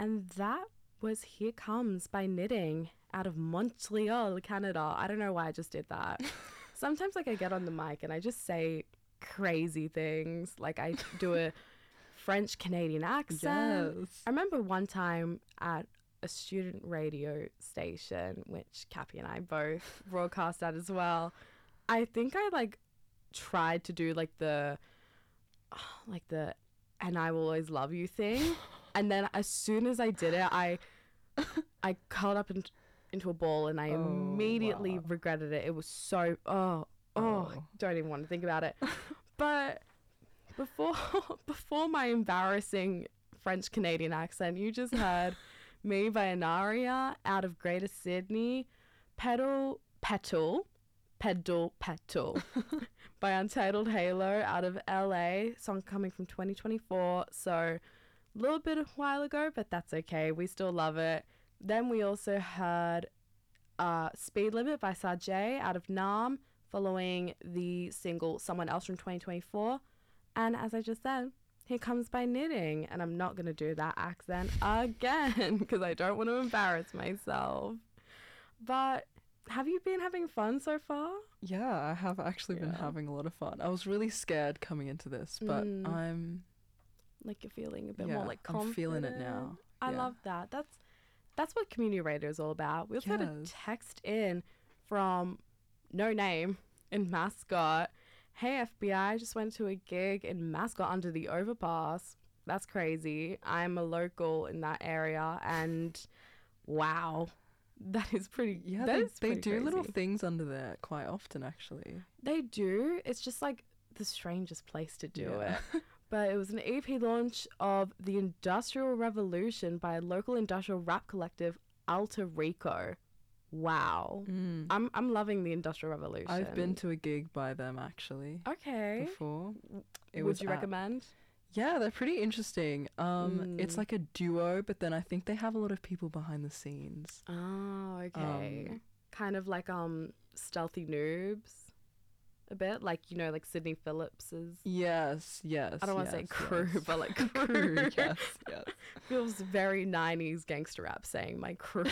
And that was Here Comes by Knitting out of Montreal, Canada. I don't know why I just did that. Sometimes like I get on the mic and I just say crazy things. Like I do a French Canadian accent. Yes. I remember one time at a student radio station, which Cappy and I both broadcast at as well. I think I like tried to do like the "and I will always love you" thing, and then as soon as I did it, I curled up into a ball, and I immediately wow. regretted it. It was so I don't even want to think about it. But before my embarrassing French Canadian accent, you just heard Me by Anaria out of Greater Sydney, Petal by Untitled Halo out of LA, song coming from 2024, so a little bit a while ago, but that's okay, we still love it. Then we also heard Speed Limit by Sajay out of Nam, following the single Someone Else from 2024, and as I just said, Here Comes by Knitting, and I'm not going to do that accent again because I don't want to embarrass myself. But have you been having fun so far? Yeah, I have actually been having a lot of fun. I was really scared coming into this, but I'm... Like you're feeling a bit more like confident. I'm feeling it now. I love that. That's what community radio is all about. We also had a text in from No Name in Mascot. Hey FBI, just went to a gig in Mascot under the overpass. That's crazy. I'm a local in that area, and wow. That is pretty. Yeah, they do crazy little things under there quite often, actually. They do. It's just like the strangest place to do it. But it was an EP launch of The Industrial Revolution by a local industrial rap collective, Alter Rico. Wow. I'm loving The Industrial Revolution. I've been to a gig by them, actually. Okay. Before. Would you recommend? Yeah, they're pretty interesting. It's like a duo, but then I think they have a lot of people behind the scenes. Oh, okay. Kind of like Stealthy Noobs. A bit like, you know, like Sydney Phillips's. Yes. I don't want to say crew, but like crew. Yes. Feels very 90s gangster rap saying my crew.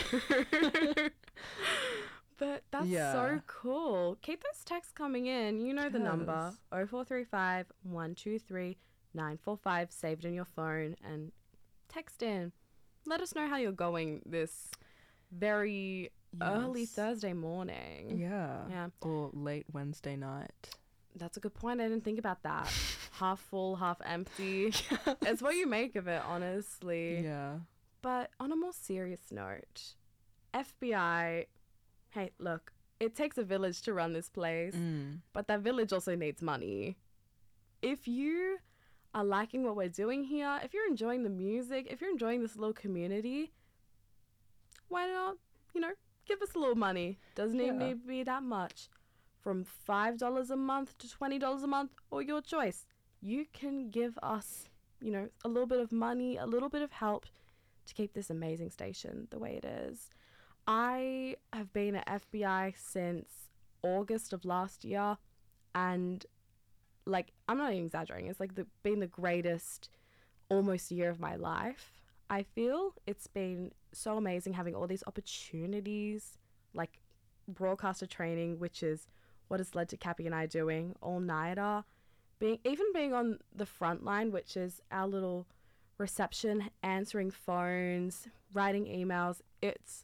But that's so cool. Keep those texts coming in. You know the number 0435 123 945. Saved in your phone and text in. Let us know how you're going this very early Thursday morning. Yeah. Or late Wednesday night. That's a good point. I didn't think about that. Half full, half empty. It's what you make of it, honestly. Yeah. But on a more serious note, FBI, hey, look, it takes a village to run this place, but that village also needs money. If you are liking what we're doing here, if you're enjoying the music, if you're enjoying this little community, why not, give us a little money. Doesn't even need to be that much. From $5 a month to $20 a month, or your choice. You can give us, a little bit of money, a little bit of help to keep this amazing station the way it is. I have been at FBI since August of last year, and I'm not even exaggerating. It's been the greatest almost year of my life. I feel it's been so amazing having all these opportunities, like broadcaster training, which is what has led to Cappy and I doing all-nighter, being on the front line, which is our little reception, answering phones, writing emails. It's,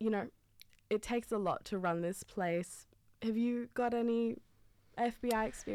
it takes a lot to run this place. Have you got any FBI experience?